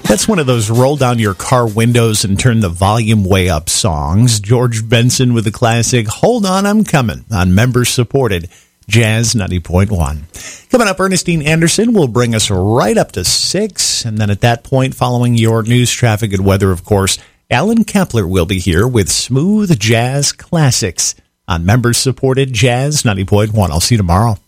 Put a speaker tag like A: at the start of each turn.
A: That's one of those roll down your car windows and turn the volume way up songs. George Benson with the classic Hold On, I'm Coming on member-supported Jazz 90.1. Coming up, Ernestine Anderson will bring us right up to 6. And then at that point, following your news, traffic, and weather, of course, Alan Kepler will be here with Smooth Jazz Classics on member-supported Jazz 90.1. I'll see you tomorrow.